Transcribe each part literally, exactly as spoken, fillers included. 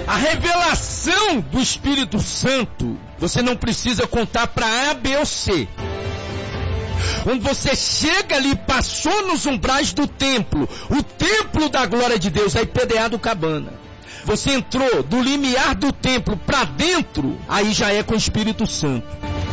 A revelação do Espírito Santo, você não precisa contar para A, B ou C. Quando você chega ali, passou nos umbrais do templo, o templo da glória de Deus, aí P D A do Cabana. Você entrou do limiar do templo para dentro, aí já é com o Espírito Santo.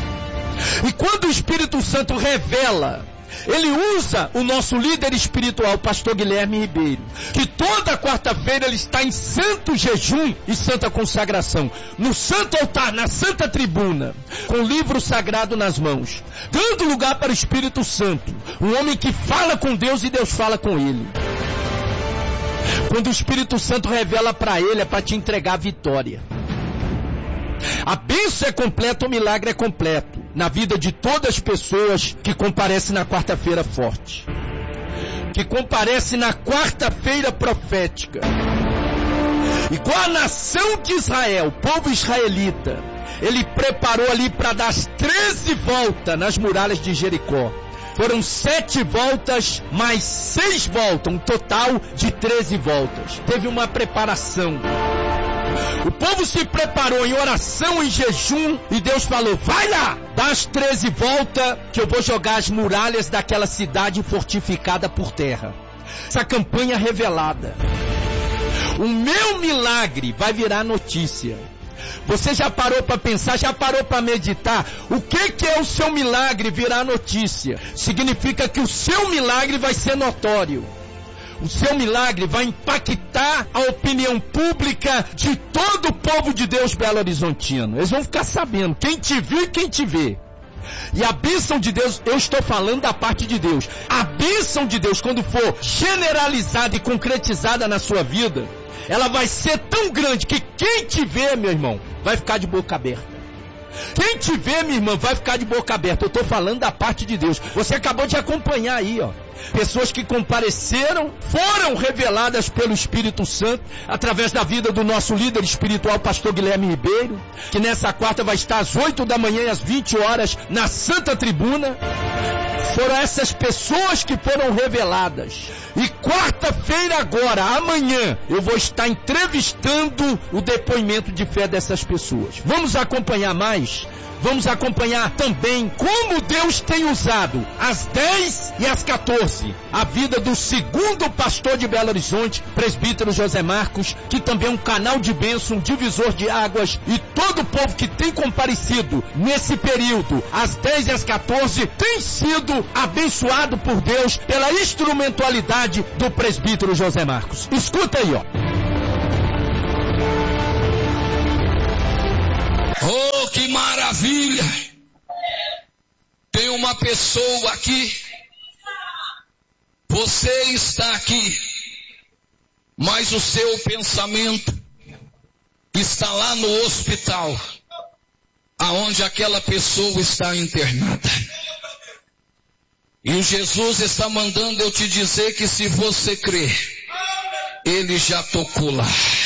E quando o Espírito Santo revela, ele usa o nosso líder espiritual, o pastor Guilherme Ribeiro, que toda quarta-feira ele está em santo jejum e santa consagração, no santo altar, na santa tribuna, com o livro sagrado nas mãos, dando lugar para o Espírito Santo, um homem que fala com Deus e Deus fala com ele. Quando o Espírito Santo revela para ele, é para te entregar a vitória. A bênção é completa, o milagre é completo na vida de todas as pessoas que comparecem na quarta-feira forte, que comparecem na quarta-feira profética. Igual a nação de Israel, o povo israelita, ele preparou ali para dar as treze voltas nas muralhas de Jericó. Foram sete voltas, mais seis voltas, um total de treze voltas. Teve uma preparação. O povo se preparou em oração, em jejum, e Deus falou, vai lá, dá as treze voltas, que eu vou jogar as muralhas daquela cidade fortificada por terra. Essa campanha revelada. O meu milagre vai virar notícia. Você já parou para pensar, já parou para meditar? O que, que é o seu milagre virar notícia? Significa que o seu milagre vai ser notório. O seu milagre vai impactar a opinião pública de todo o povo de Deus Belo Horizontino. Eles vão ficar sabendo, quem te viu e quem te vê. E a bênção de Deus, eu estou falando da parte de Deus. A bênção de Deus, quando for generalizada e concretizada na sua vida, ela vai ser tão grande que quem te vê, meu irmão, vai ficar de boca aberta. Quem te vê, minha irmã, vai ficar de boca aberta. Eu estou falando da parte de Deus. Você acabou de acompanhar aí, ó. Pessoas que compareceram, foram reveladas pelo Espírito Santo, através da vida do nosso líder espiritual, pastor Guilherme Ribeiro, que nessa quarta vai estar às oito da manhã e às vinte horas na Santa Tribuna. Foram essas pessoas que foram reveladas. E quarta-feira agora, amanhã, eu vou estar entrevistando o depoimento de fé dessas pessoas. Vamos acompanhar mais? Vamos acompanhar também como Deus tem usado às dez e às quatorze a vida do segundo pastor de Belo Horizonte, presbítero José Marcos, que também é um canal de bênção, um divisor de águas, e todo o povo que tem comparecido nesse período, às dez e às quatorze, tem sido abençoado por Deus pela instrumentalidade do presbítero José Marcos. Escuta aí, ó. Oh, que maravilha! Tem uma pessoa aqui. Você está aqui, mas o seu pensamento está lá no hospital, aonde aquela pessoa está internada. E o Jesus está mandando eu te dizer que se você crer, Ele já tocou lá.